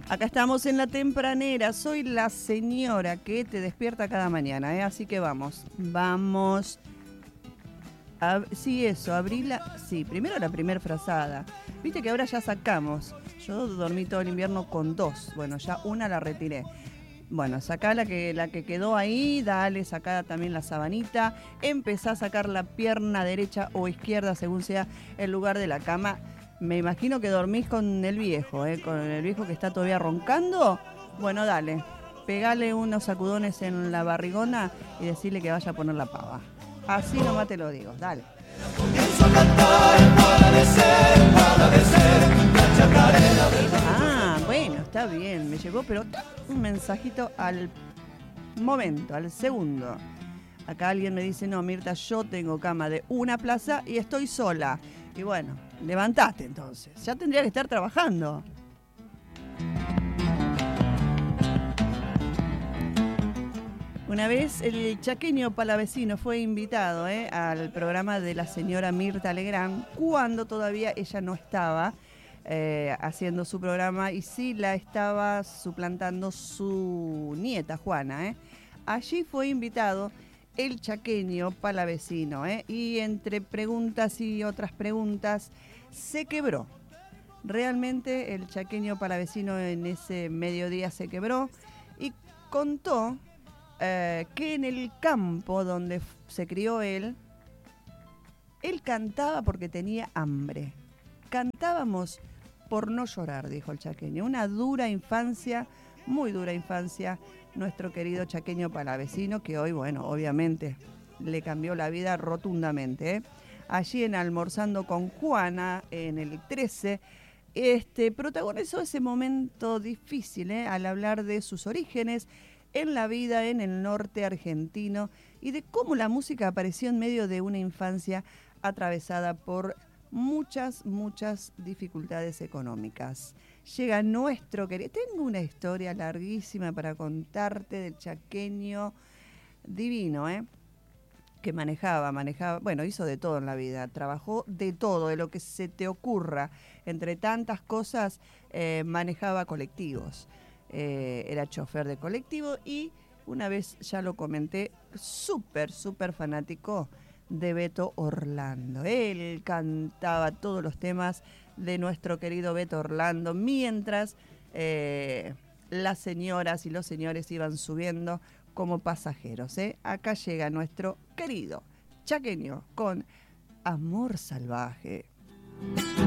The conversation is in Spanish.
Acá estamos en la tempranera. Soy la señora que te despierta cada mañana, ¿eh? Así que vamos. Sí, eso, sí, primero la primer frazada. Viste que ahora ya sacamos. Yo dormí todo el invierno con 2. Bueno, ya una la retiré. Bueno, sacá la que quedó ahí, dale, sacá también la sabanita, empezá a sacar la pierna derecha o izquierda según sea el lugar de la cama. Me imagino que dormís con el viejo, con el viejo que está todavía roncando. Bueno, dale, pegale unos sacudones en la barrigona y decirle que vaya a poner la pava. Así nomás te lo digo, dale. Comienzo a cantar para vencer la chacarera del... Bueno, está bien, me llegó, pero un mensajito al momento, al segundo. Acá alguien me dice, no, Mirta, yo tengo cama de una plaza y estoy sola. Y bueno, levantate entonces, ya tendría que estar trabajando. Una vez el chaqueño palavecino fue invitado al programa de la señora Mirta Legrand, cuando todavía ella no estaba haciendo su programa y sí la estaba suplantando su nieta Juana. Allí fue invitado el chaqueño palavecino y entre preguntas y otras preguntas se quebró. Realmente el chaqueño palavecino en ese mediodía se quebró y contó que en el campo donde se crió él cantaba porque tenía hambre. Cantábamos por no llorar, dijo el chaqueño. Una dura infancia, muy dura infancia, nuestro querido chaqueño palavecino, que hoy, bueno, obviamente le cambió la vida rotundamente. Allí en Almorzando con Juana, en el 13, protagonizó ese momento difícil al hablar de sus orígenes en la vida en el norte argentino y de cómo la música apareció en medio de una infancia atravesada por muchas dificultades económicas. Llega nuestro querido... Tengo una historia larguísima para contarte del chaqueño divino, que manejaba, bueno, hizo de todo en la vida, trabajó de todo, de lo que se te ocurra. Entre tantas cosas, manejaba colectivos. Era chofer de colectivo y una vez ya lo comenté, súper fanático de Beto Orlando. Él cantaba todos los temas de nuestro querido Beto Orlando mientras las señoras y los señores iban subiendo como pasajeros. Acá llega nuestro querido chaqueño con Amor Salvaje.